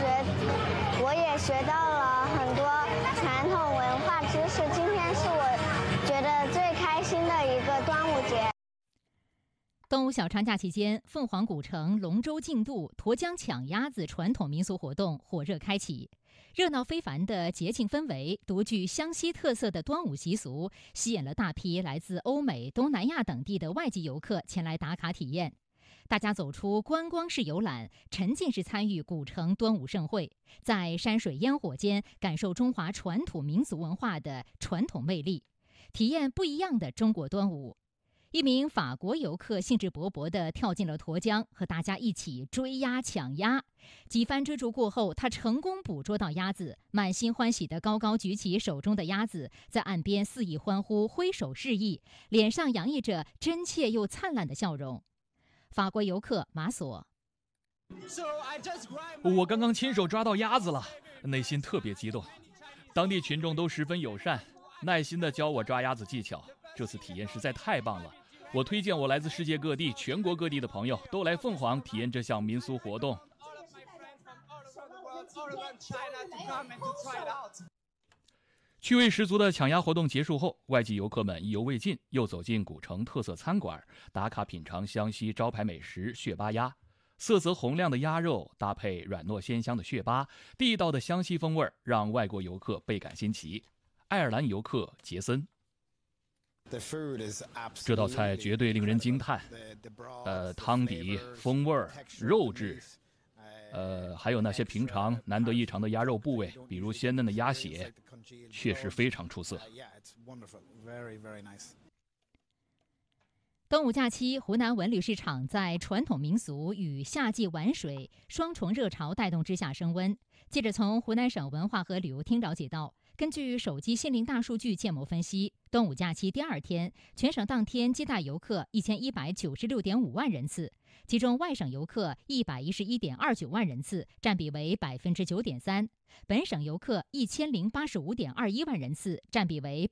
我也学到了很多传统文化知识。今天是我觉得最开心的一个端午节。 端午小长假期间，凤凰古城龙舟竞渡、沱江抢鸭子传统民俗活动火热开启。热闹非凡的节庆氛围，独具湘西特色的端午习俗，吸引了大批来自欧美、东南亚等地的外籍游客前来打卡体验。大家走出观光式游览，沉浸式参与古城端午盛会，在山水烟火间感受中华传统民俗文化的传统魅力，体验不一样的中国端午。一名法国游客兴致勃勃地跳进了沱江，和大家一起追鸭抢鸭。几番追逐过后，他成功捕捉到鸭子，满心欢喜地高高举起手中的鸭子，在岸边肆意欢呼，挥手示意，脸上洋溢着真切又灿烂的笑容。法国游客马索： 我刚刚亲手抓到鸭子了，内心特别激动。当地群众都十分友善，耐心地教我抓鸭子技巧，这次体验实在太棒了。我推荐我来自世界各地、全国各地的朋友都来凤凰体验这项民俗活动。趣味十足的抢鸭活动结束后，外籍游客们意犹未尽，又走进古城特色餐馆，打卡品尝湘西招牌美食血巴鸭。色泽红亮的鸭肉搭配软糯鲜香的血巴，地道的湘西风味让外国游客倍感新奇。爱尔兰游客杰森：这道菜绝对令人惊叹，汤底、风味、肉质，还有那些平常难得一尝的鸭肉部位，比如鲜嫩的鸭血，确实非常出色。 端午假期，湖南文旅市场在传统民俗与夏季玩水双重热潮带动之下升温。记者从湖南省文化和旅游厅了解到，根据手机心灵大数据建模分析，端午假期第二天，全省当天接待游客1196.5万人次，其中外省游客111.29万人次，占比为9.3%；本省游客1085.21万人次，占比为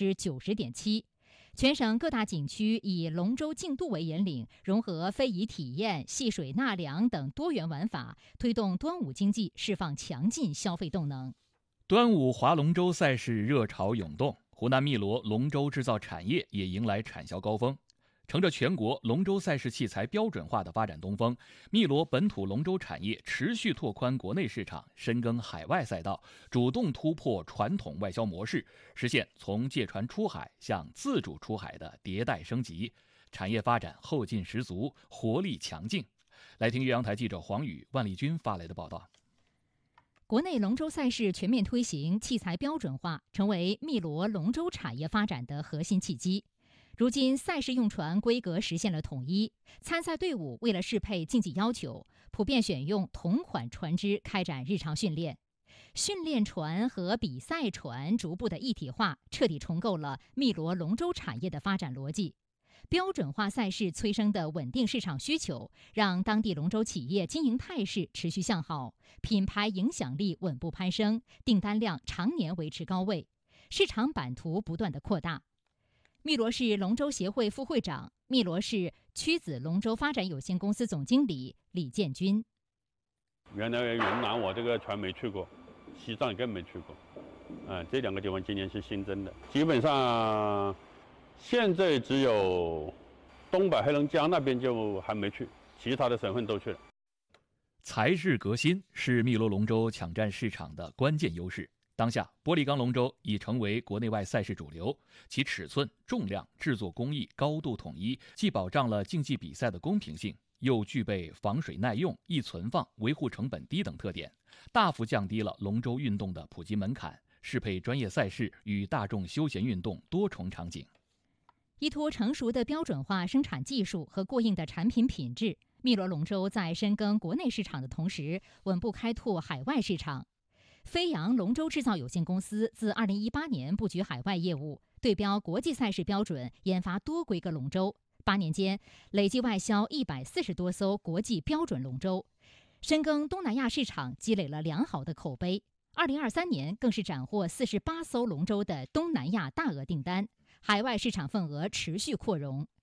90.7%。全省各大景区以龙舟竞渡为引领，融合非遗体验、戏水纳凉等多元玩法，推动端午经济释放强劲消费动能。 端午划龙舟赛事热潮涌动，湖南汨罗龙舟制造产业也迎来产销高峰。乘着全国龙舟赛事器材标准化的发展东风，汨罗本土龙舟产业持续拓宽国内市场，深耕海外赛道，主动突破传统外销模式，实现从借船出海向自主出海的迭代升级，产业发展后劲十足，活力强劲。来听岳阳台记者黄宇、万丽君发来的报道。 国内龙舟赛事全面推行，器材标准化成为汨罗龙舟产业发展的核心契机。如今，赛事用船规格实现了统一，参赛队伍为了适配竞技要求，普遍选用同款船只开展日常训练。训练船和比赛船逐步的一体化，彻底重构了汨罗龙舟产业的发展逻辑。标准化赛事催生的稳定市场需求，让当地龙舟企业经营态势持续向好，品牌影响力稳步攀升，订单量常年维持高位，市场版图不断的扩大。汨罗市龙舟协会副会长、汨罗市曲子龙舟发展有限公司总经理李建军： 原来云南我这个船没去过，西藏更没去过，这两个地方今年是新增的。基本上现在只有东北黑龙江那边就还没去，其他的省份都去了。 材质革新是汨罗龙舟抢占市场的关键优势。当下，玻璃钢龙舟已成为国内外赛事主流，其尺寸、重量、制作工艺高度统一，既保障了竞技比赛的公平性，又具备防水耐用、易存放、维护成本低等特点，大幅降低了龙舟运动的普及门槛，适配专业赛事与大众休闲运动多重场景。 依托成熟的标准化生产技术和过硬的产品品质，汨罗龙舟在深耕国内市场的同时，稳步开拓海外市场。飞扬龙舟制造有限公司自2018年布局海外业务，对标国际赛事标准，研发多规格龙舟。8年间，累计外销140多艘国际标准龙舟，深耕东南亚市场，积累了良好的口碑。2023年更是斩获48艘龙舟的东南亚大额订单，海外市场份额持续扩容。